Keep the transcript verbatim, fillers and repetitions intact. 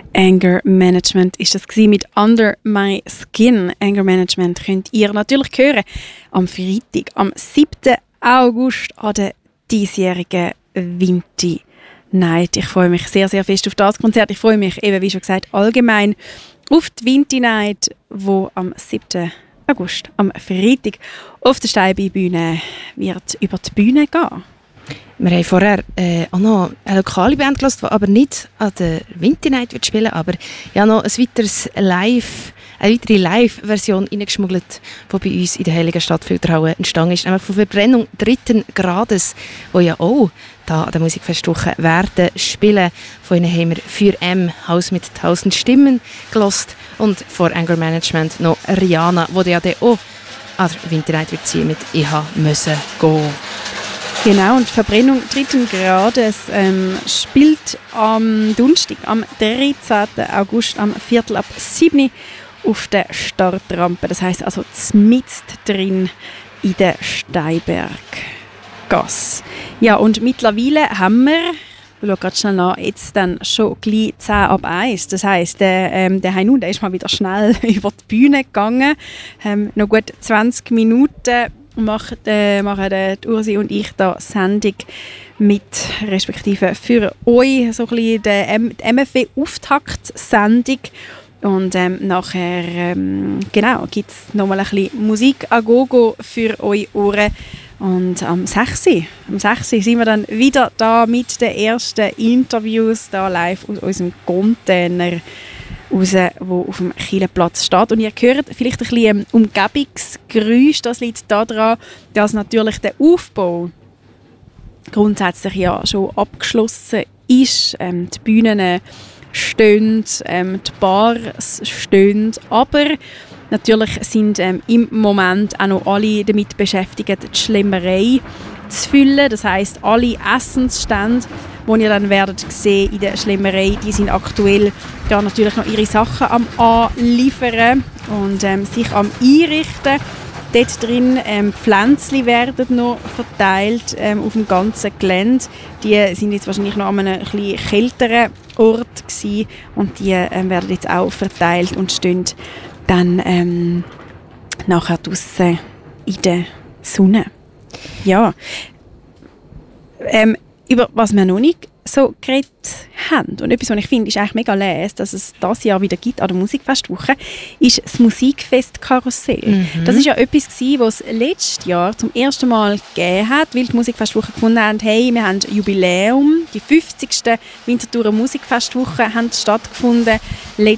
Anger Management ist das gewesen mit Under My Skin. Anger Management könnt ihr natürlich hören am Freitag, am siebten August an der diesjährigen Vinti Night. Ich freue mich sehr, sehr fest auf das Konzert. Ich freue mich eben, wie schon gesagt, allgemein auf die Vinti Night, wo am siebten August, am Freitag, auf der Steinbein-Bühne wird über die Bühne gehen. Wir haben vorher äh, auch noch eine lokale Band gehört, die aber nicht an der Vinti Night wird spielen, aber ja noch ein weiteres Live, eine weitere Live-Version reingeschmuggelt, die bei uns in der Heiligen Stadt Filterhauen entstanden ist, nämlich von Verbrennung dritten Grades, wo ja auch da an der Musikfestwoche werden spielen. Von ihnen haben wir «Für M» Haus mit tausend Stimmen gehört und vor Anger Management noch Rihanna, die ja dann auch an der Vinti Night wird ziehen mit «Ich ha müssen gehen». Genau, und die Verbrennung dritten Grades ähm, spielt am Donnerstag, am dreizehnten August, am Viertel ab sieben auf der Startrampe. Das heisst also zmitzt drin in der Steinberggasse. Ja, und mittlerweile haben wir, ich schaue gerade schnell nach, jetzt dann schon gleich zehn ab eins. Das heisst, der, ähm, der Heinu, der ist mal wieder schnell über die Bühne gegangen. Ähm, noch gut zwanzig Minuten machen, äh, machen äh, die Ursi und ich da Sendung mit, respektive für euch, so ein bisschen die M F W-Auftakt-Sendung. Und ähm, nachher ähm, genau, gibt es nochmal ein bisschen Musik a Gogo für eure Ohren. Und am sechs am sechs sind wir dann wieder da mit den ersten Interviews da live aus unserem Container raus, wo auf dem Kielenplatz steht. Und ihr hört vielleicht ein bisschen Umgebungsgeräusch. Das liegt daran, dass natürlich der Aufbau grundsätzlich ja schon abgeschlossen ist. Ähm, die Bühnen stehen, ähm, die Bars stehen, aber natürlich sind ähm, im Moment auch noch alle damit beschäftigt, die Schlemmerei zu füllen. Das heisst, alle Essensstände, die ihr dann werdet sehen in der Schlemmerei, die sind aktuell da natürlich noch ihre Sachen am Anliefern und ähm, sich am Einrichten. Dort drin ähm, Pflänzchen werden noch verteilt ähm, auf dem ganzen Gelände. Die sind jetzt wahrscheinlich noch an einem etwas kälteren Ort gewesen, und die ähm, werden jetzt auch verteilt und stehen dann ähm, nachher draussen in der Sonne. Ja, ähm, über was wir noch nicht so geredet haben und etwas, was ich finde, ist eigentlich mega les, dass es dieses Jahr wieder gibt an der Musikfestwoche, ist das Musikfestkarussell. Mhm. Das ist ja etwas gewesen, was es letztes Jahr zum ersten Mal gegeben hat, weil die Musikfestwoche gefunden haben, hey, wir haben Jubiläum, die fünfzigste Winterthurer Musikfestwoche haben stattgefunden letztes